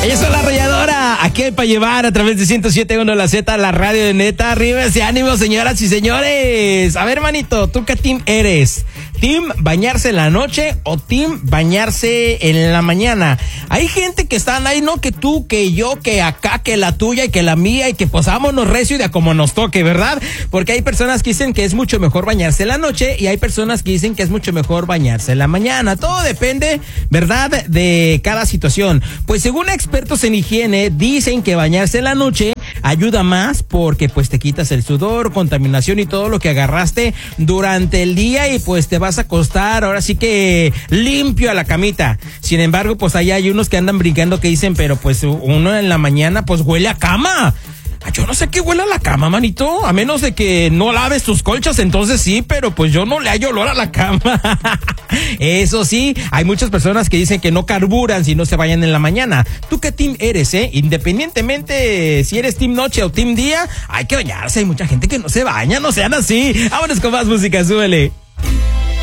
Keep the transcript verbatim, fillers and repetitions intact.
Ella es la arrolladora, aquí hay para llevar a través de ciento siete punto uno La Z, la radio de neta. Arriba ese ánimo, señoras y señores. A ver, manito, ¿tú qué team eres? ¿Team bañarse en la noche o team bañarse en la mañana? Hay gente que están ahí, no, que tú, que yo, que acá, que la tuya y que la mía y que pues vámonos recio y de a como nos toque, ¿verdad? Porque hay personas que dicen que es mucho mejor bañarse en la noche y hay personas que dicen que es mucho mejor bañarse en la mañana. Todo depende, ¿verdad?, de cada situación. Pues según expertos en higiene, dicen que bañarse en la noche ayuda más porque pues te quitas el sudor, contaminación y todo lo que agarraste durante el día y pues te vas a acostar ahora sí que limpio a la camita. Sin embargo, pues ahí hay unos que andan brincando que dicen, pero pues uno en la mañana pues huele a cama. Yo no sé qué huele a la cama, manito, a menos de que no laves tus colchas, entonces sí, pero pues yo no le hallo olor a la cama. Eso sí, hay muchas personas que dicen que no carburan si no se bañan en la mañana. ¿Tú qué team eres, eh? Independientemente si eres team noche o team día, hay que bañarse. Hay mucha gente que no se baña, no sean así. Vámonos con más música, súbele.